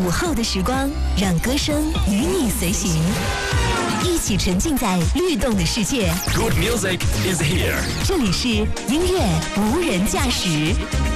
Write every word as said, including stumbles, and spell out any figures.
午后的时光，让歌声与你随行，一起沉浸在律动的世界。 Good music is here。 这里是音乐无人驾驶。